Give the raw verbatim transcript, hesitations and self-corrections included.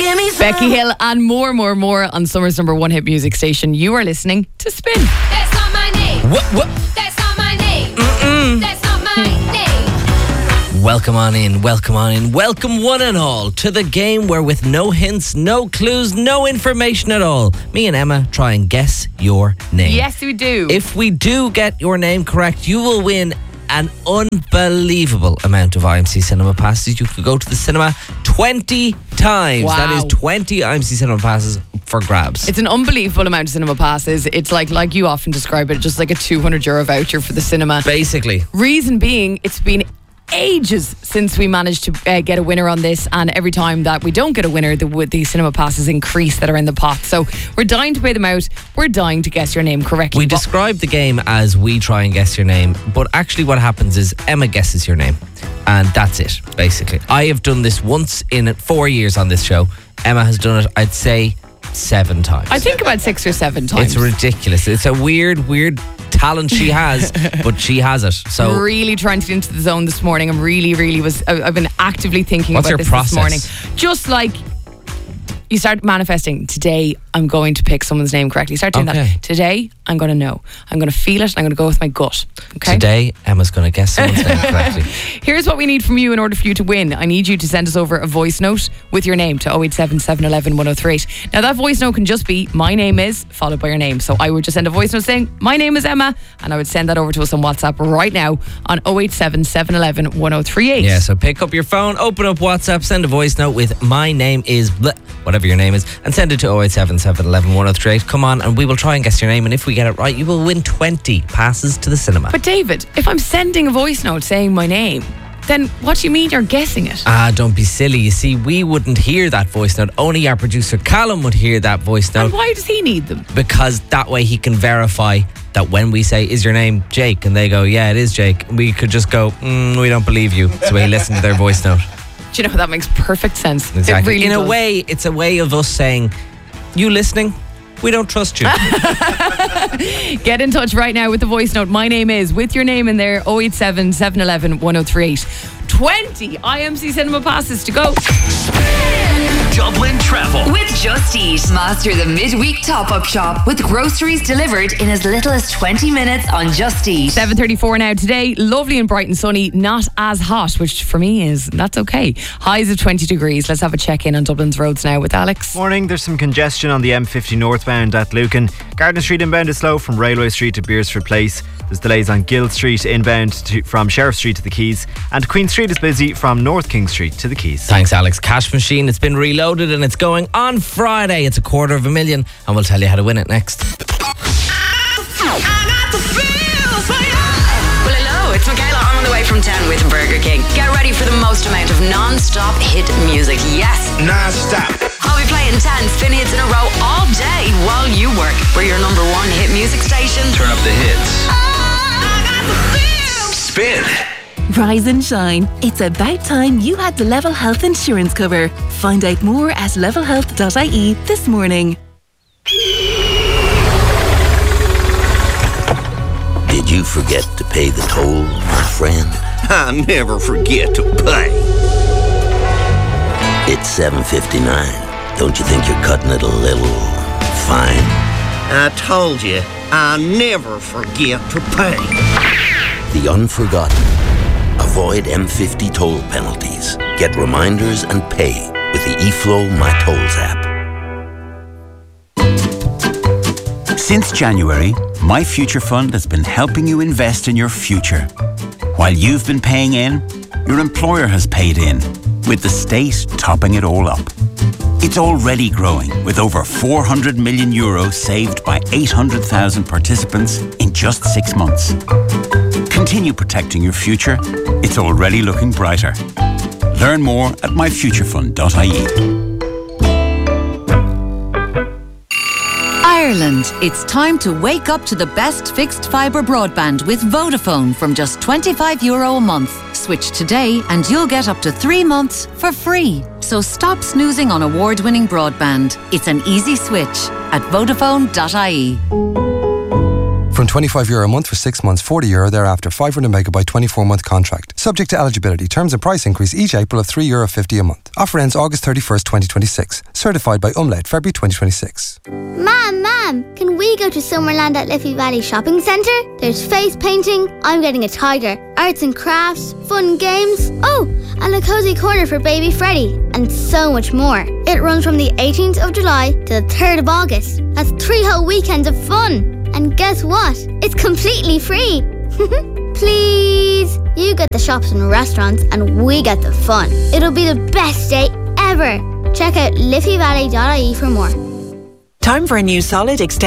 give me some. Becky Hill and more, more, more on Summer's number one hit music station. You are listening to Spin. That's not my name. What? What? That's not my name. Mm-mm. That's not my name. Welcome on in, welcome on in, welcome one and all to the game where with no hints, no clues, no information at all, me and Emma try and guess your name. Yes, we do. If we do get your name correct, you will win an unbelievable amount of I M C Cinema passes. You could go to the cinema twenty times. Wow. That is twenty I M C Cinema passes for grabs. It's an unbelievable amount of cinema passes. It's like, like you often describe it, just like a two hundred euro voucher for the cinema. Basically. Reason being, it's been ages since we managed to uh, get a winner on this, and every time that we don't get a winner, the, the cinema passes increase that are in the pot. So we're dying to pay them out. We're dying to guess your name correctly. We describe the game as we try and guess your name, but actually what happens is Emma guesses your name, and that's it, basically. I have done this once in four years on this show. Emma has done it, I'd say, seven times. I think about six or seven times. It's ridiculous. It's a weird, weird talent she has, but she has it. So really trying to get into the zone this morning. I'm really, really was. I've been actively thinking What's about your this process? this morning. Just like you start manifesting. Today, I'm going to pick someone's name correctly. Start doing Okay. that. Today, I'm going to know. I'm going to feel it. I'm going to go with my gut. Okay. today, Emma's going to guess someone's name correctly. Here's what we need from you in order for you to win. I need you to send us over a voice note with your name to oh eight seven, seven one one, one oh three eight. Now that voice note can just be my name is followed by your name. So I would just send a voice note saying my name is Emma, and I would send that over to us on WhatsApp right now on oh eight seven, seven one one, one oh three eight. Yeah, so pick up your phone, open up WhatsApp, send a voice note with my name is bleh, whatever your name is, and send it to oh eight seven, seven one one, one oh three eight. Come on, and we will try and guess your name, and if we get it right, you will win twenty passes to the cinema. But David, if I'm sending a voice note saying my name, then what do you mean you're guessing it? Ah, don't be silly. You see, we wouldn't hear that voice note. Only our producer Callum would hear that voice note. And why does he need them? Because that way he can verify that when we say, is your name Jake? And they go, yeah, it is Jake. We could just go, mm, we don't believe you. So we listen to their voice note. Do you know, that makes perfect sense. Exactly. It really In does. a way, it's a way of us saying, you listening? We don't trust you. Get in touch right now with the voice note. My name is, with your name in there, oh eight seven, seven one one, one oh three eight. twenty I M C Cinema passes to go. Dublin Travel. With Just Eat. Master the midweek top-up shop with groceries delivered in as little as twenty minutes on Just Eat. seven thirty-four now today. Lovely and bright and sunny. Not as hot, which for me is, that's okay. Highs of twenty degrees. Let's have a check-in on Dublin's roads now with Alex. Morning, there's some congestion on the M fifty northbound at Lucan. Gardner Street inbound is slow from Railway Street to Beersford Place. There's delays on Guild Street inbound to, from Sheriff Street to the Quays. And Queen Street is busy from North King Street to the Quays. Thanks, Alex. Cash Machine, it's been reloaded and it's going on Friday. It's a quarter of a million and we'll tell you how to win it next. Well, hello, it's Michaela. I'm on the way from town with Burger King. Get ready for the most amount of non-stop hit music. Yes, Non-stop. I'll be playing ten spin hits in a row all day while you work. We're your number one hit music station. Turn up the hits. Spin. Rise and shine. It's about time you had the Level Health insurance cover. Find out more at level health dot I E this morning. Did you forget to pay the toll, my friend? I never forget to pay. It's seven fifty-nine. Don't you think you're cutting it a little fine? I told you, I never forget to pay. The unforgotten. Avoid M fifty toll penalties. Get reminders and pay with the eFlow My Tolls app. Since January, My Future Fund has been helping you invest in your future. While you've been paying in, your employer has paid in, with the state topping it all up. It's already growing, with over four hundred million euros saved by eight hundred thousand participants in just six months. Continue protecting your future. It's already looking brighter. Learn more at my future fund dot I E. Ireland, it's time to wake up to the best fixed fibre broadband with Vodafone from just twenty-five euro a month. Switch today and you'll get up to three months for free. So stop snoozing on award-winning broadband. It's an easy switch at Vodafone dot I E. From twenty-five euro a month for six months, forty euro thereafter, five hundred megabyte twenty-four month contract. Subject to eligibility. Terms and price increase each April of three euro fifty a month. Offer ends August thirty-first, twenty twenty-six. Certified by Umlaut, February twenty twenty-six. Mom, Mom, can we go to Summerland at Liffey Valley Shopping Centre? There's face painting, I'm getting a tiger, arts and crafts, fun games, oh, and a cosy corner for baby Freddie, and so much more. It runs from the eighteenth of July to the third of August. That's three whole weekends of fun. And guess what? It's completely free. Please. You get the shops and restaurants and we get the fun. It'll be the best day ever. Check out liffey valley dot I E for more. Time for a new solid extended